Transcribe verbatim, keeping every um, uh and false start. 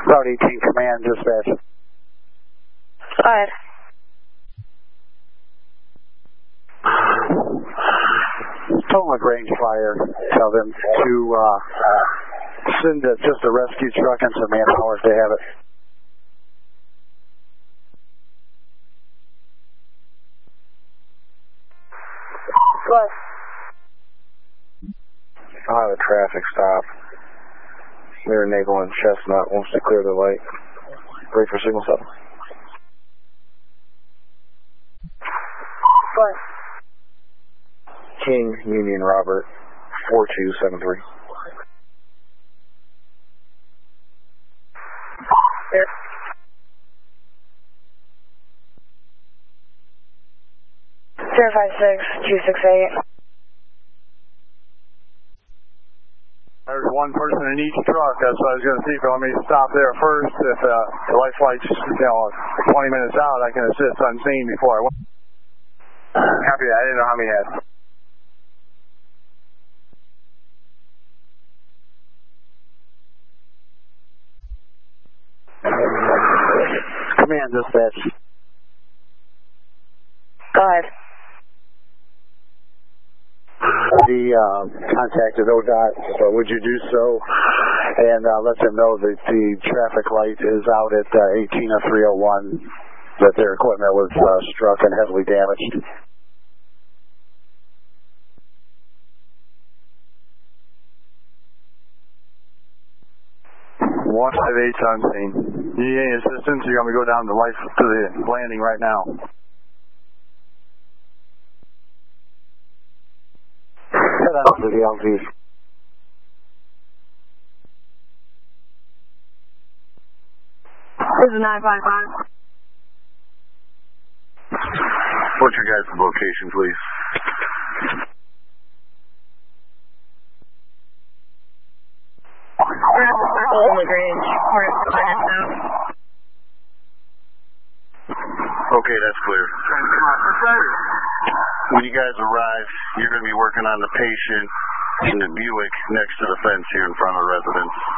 Route eighteen Command, dispatch. Go ahead. Potomac Range Fire, tell them to uh, send a, just a rescue truck and some manpower if they have it. What? I'll have a traffic stop. Mirror Naval and Chestnut wants to clear the light. Wait for signal seven. What? King Union Robert, four two seven three. There. zero five six two six eight. There's one person in each truck. That's what I was going to see. If you want me to stop there first, if uh, the light flight's, you know, twenty minutes out, I can assist unseen before I went. Copy that. I didn't know how many had. Command, dispatch. Go ahead. The uh, contacted O D O T, so would you do so? And uh, let them know that the traffic light is out at uh, eighteen oh three oh one, that their equipment was uh, struck and heavily damaged. one five eight on scene. You need any assistance? You're going to go down the light to the landing right now. Head out to the L V. This is nine five five. What's your guys' location, please? We're at Potomac Range. We're at class now. Okay, that's clear. When you guys arrive, you're going to be working on the patient in the Buick next to the fence here in front of the residence.